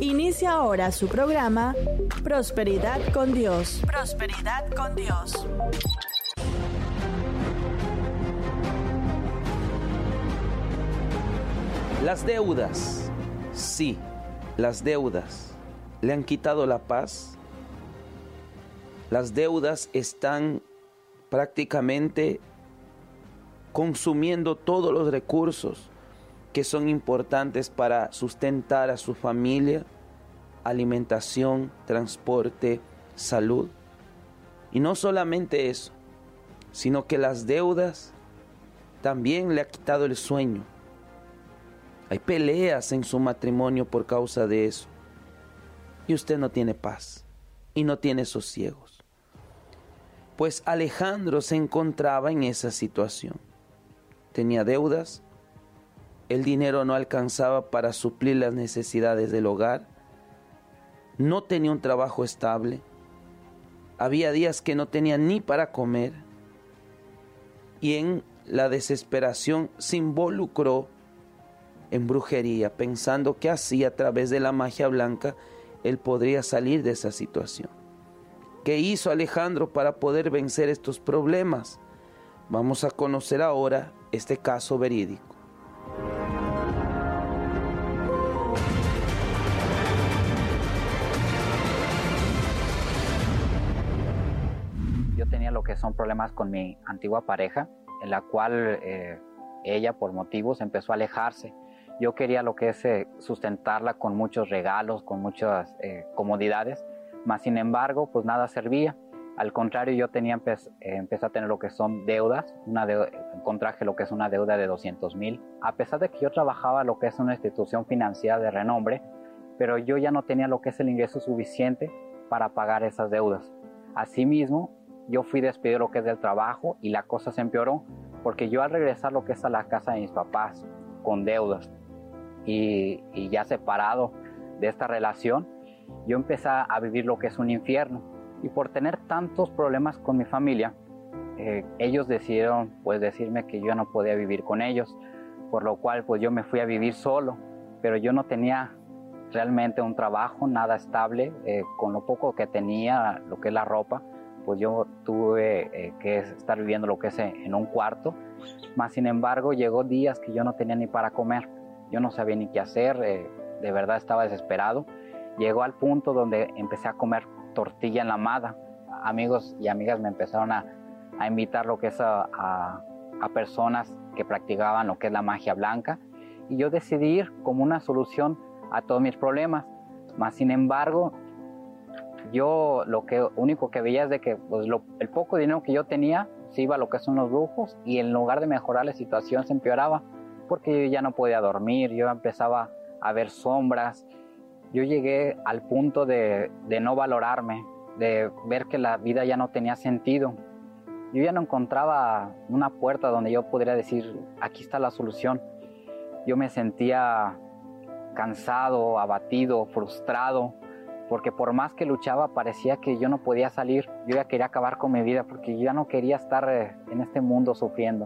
Inicia ahora su programa Prosperidad con Dios. Prosperidad con Dios. Las deudas, sí, las deudas le han quitado la paz. Las deudas están prácticamente consumiendo todos los recursos que son importantes para sustentar a su familia, alimentación, transporte, salud. Y no solamente eso, sino que las deudas también le ha quitado el sueño. Hay peleas en su matrimonio por causa de eso. Y usted no tiene paz y no tiene sosiegos. Pues Alejandro se encontraba en esa situación. Tenía deudas, el dinero no alcanzaba para suplir las necesidades del hogar, no tenía un trabajo estable, había días que no tenía ni para comer, y en la desesperación se involucró en brujería, pensando que así, a través de la magia blanca, él podría salir de esa situación. ¿Qué hizo Alejandro para poder vencer estos problemas? Vamos a conocer ahora este caso verídico. Yo tenía lo que son problemas con mi antigua pareja, en la cual ella por motivos empezó a alejarse. Yo quería lo que es sustentarla con muchos regalos, con muchas comodidades, mas sin embargo pues nada servía. Al contrario, yo empecé a tener lo que son deudas, contraje lo que es una deuda de 200,000. A pesar de que yo trabajaba lo que es una institución financiera de renombre, pero yo ya no tenía lo que es el ingreso suficiente para pagar esas deudas. Asimismo, yo fui despedido lo que es del trabajo y la cosa se empeoró, porque yo al regresar lo que es a la casa de mis papás con deudas y ya separado de esta relación, yo empecé a vivir lo que es un infierno. Y por tener tantos problemas con mi familia, ellos decidieron pues decirme que yo ya no podía vivir con ellos, por lo cual pues yo me fui a vivir solo, pero yo no tenía realmente un trabajo, nada estable. Con lo poco que tenía, lo que es la ropa, pues yo tuve que estar viviendo lo que es en un cuarto. Mas sin embargo llegó días que yo no tenía ni para comer, yo no sabía ni qué hacer, de verdad estaba desesperado. Llegó al punto donde empecé a comer tortilla enlamada. Amigos y amigas me empezaron a invitar lo que es a personas que practicaban lo que es la magia blanca, y yo decidí ir como una solución a todos mis problemas. Mas sin embargo, yo lo único que veía es de que pues, el poco dinero que yo tenía se iba a lo que son los brujos, y en lugar de mejorar la situación se empeoraba, porque yo ya no podía dormir, yo empezaba a ver sombras. Yo llegué al punto de no valorarme, de ver que la vida ya no tenía sentido. Yo ya no encontraba una puerta donde yo pudiera decir, aquí está la solución. Yo me sentía cansado, abatido, frustrado, porque por más que luchaba parecía que yo no podía salir. Yo ya quería acabar con mi vida, porque yo ya no quería estar en este mundo sufriendo.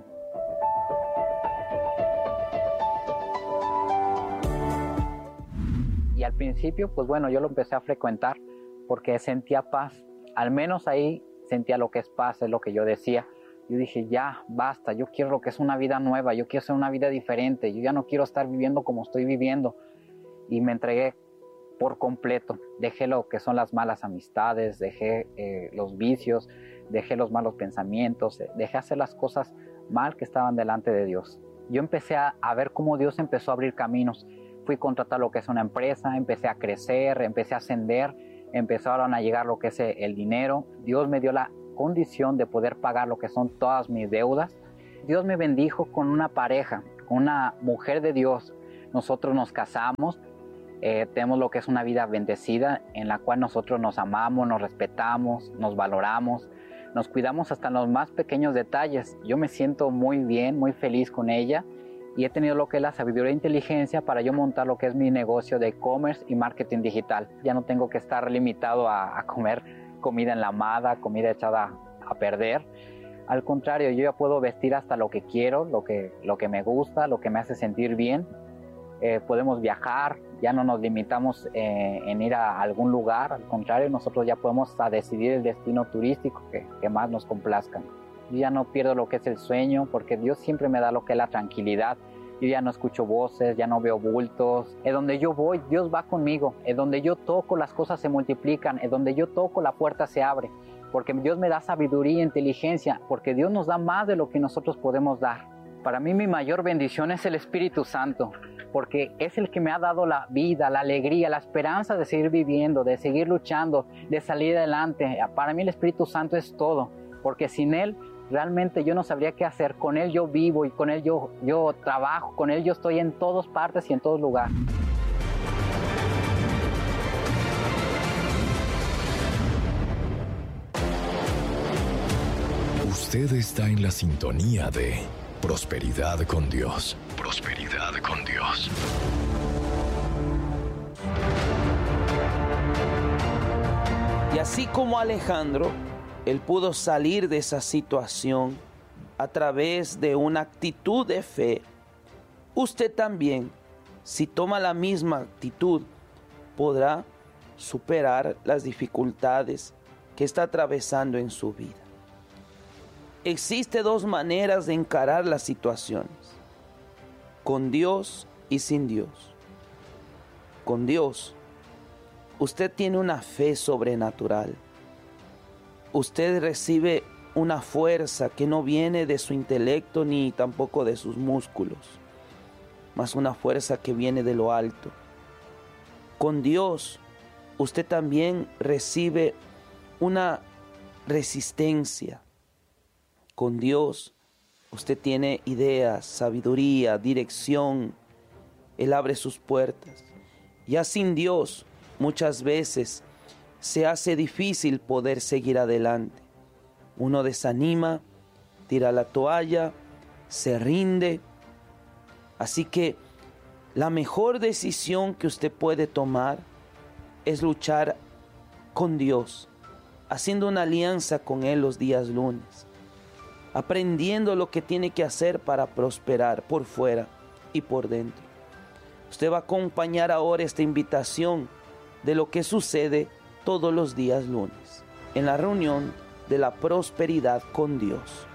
Y al principio, pues bueno, yo lo empecé a frecuentar porque sentía paz. Al menos ahí sentía lo que es paz, es lo que yo decía. Yo dije, ya, basta, yo quiero lo que es una vida nueva, yo quiero hacer una vida diferente, yo ya no quiero estar viviendo como estoy viviendo. Y me entregué por completo. Dejé lo que son las malas amistades, dejé los vicios, dejé los malos pensamientos, dejé hacer las cosas mal que estaban delante de Dios. Yo empecé a ver cómo Dios empezó a abrir caminos. Fui a contratar lo que es una empresa, empecé a crecer, empecé a ascender, empezaron a llegar lo que es el dinero. Dios me dio la condición de poder pagar lo que son todas mis deudas. Dios me bendijo con una pareja, con una mujer de Dios. Nosotros nos casamos, tenemos lo que es una vida bendecida en la cual nosotros nos amamos, nos respetamos, nos valoramos, nos cuidamos hasta en los más pequeños detalles. Yo me siento muy bien, muy feliz con ella. Y he tenido lo que es la sabiduría e inteligencia para yo montar lo que es mi negocio de e-commerce y marketing digital. Ya no tengo que estar limitado a comer comida enlamada, comida echada a perder. Al contrario, yo ya puedo vestir hasta lo que quiero, lo que me gusta, lo que me hace sentir bien. podemos viajar, ya no nos limitamos en ir a algún lugar, al contrario, nosotros ya podemos decidir el destino turístico que más nos complazca. Yo ya no pierdo lo que es el sueño, porque Dios siempre me da lo que es la tranquilidad. Yo ya no escucho voces, ya no veo bultos. En donde yo voy, Dios va conmigo. En donde yo toco, las cosas se multiplican. En donde yo toco, la puerta se abre. Porque Dios me da sabiduría e inteligencia, porque Dios nos da más de lo que nosotros podemos dar. Para mí mi mayor bendición es el Espíritu Santo, porque es el que me ha dado la vida, la alegría, la esperanza de seguir viviendo, de seguir luchando, de salir adelante. Para mí el Espíritu Santo es todo, porque sin Él realmente yo no sabría qué hacer. Con Él yo vivo y con Él yo trabajo, con Él yo estoy en todas partes y en todo lugar. Usted está en la sintonía de Prosperidad con Dios. Prosperidad con Dios. Y así como Alejandro, él pudo salir de esa situación a través de una actitud de fe. Usted también, si toma la misma actitud, podrá superar las dificultades que está atravesando en su vida. Existen dos maneras de encarar las situaciones: con Dios y sin Dios. Con Dios, usted tiene una fe sobrenatural. Usted recibe una fuerza que no viene de su intelecto ni tampoco de sus músculos, mas una fuerza que viene de lo alto. Con Dios, usted también recibe una resistencia. Con Dios, usted tiene ideas, sabiduría, dirección. Él abre sus puertas. Ya sin Dios, muchas veces se hace difícil poder seguir adelante. Uno desanima, tira la toalla, se rinde. Así que la mejor decisión que usted puede tomar es luchar con Dios, haciendo una alianza con Él los días lunes, aprendiendo lo que tiene que hacer para prosperar por fuera y por dentro. Usted va a acompañar ahora esta invitación de lo que sucede todos los días lunes en la reunión de la prosperidad con Dios.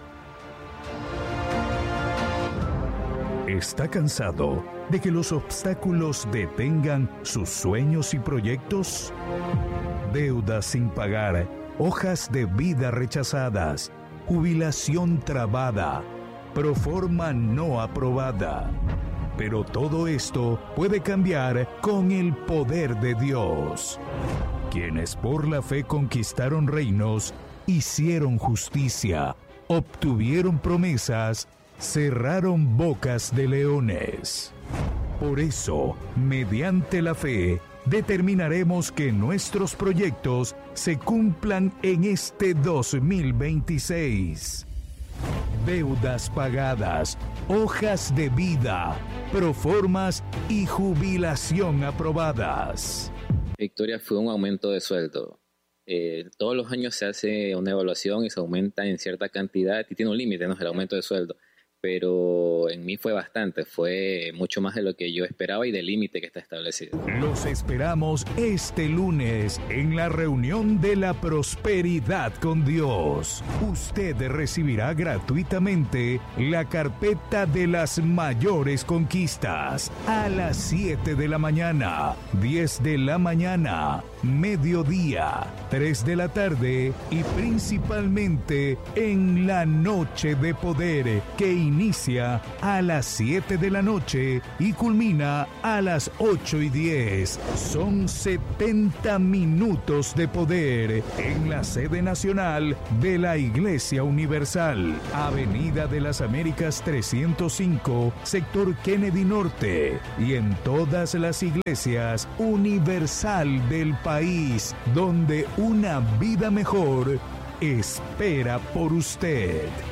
¿Está cansado de que los obstáculos detengan sus sueños y proyectos? Deudas sin pagar, hojas de vida rechazadas, jubilación trabada, proforma no aprobada. Pero todo esto puede cambiar con el poder de Dios. Quienes por la fe conquistaron reinos, hicieron justicia, obtuvieron promesas, cerraron bocas de leones. Por eso, mediante la fe, determinaremos que nuestros proyectos se cumplan en este 2026. Deudas pagadas, hojas de vida, proformas y jubilación aprobadas. Victoria fue un aumento de sueldo. Todos los años se hace una evaluación y se aumenta en cierta cantidad y tiene un límite, ¿no? El aumento de sueldo. Pero en mí fue bastante, fue mucho más de lo que yo esperaba y del límite que está establecido. Los esperamos este lunes en la reunión de la prosperidad con Dios. Usted recibirá gratuitamente la carpeta de las mayores conquistas a las 7 de la mañana, 10 de la mañana, mediodía, 3 de la tarde y principalmente en la noche de poder que inicia a las 7 de la noche y culmina a las 8:10. Son 70 minutos de poder en la sede nacional de la Iglesia Universal, Avenida de las Américas 305, sector Kennedy Norte, y en todas las iglesias universal del país, donde una vida mejor espera por usted.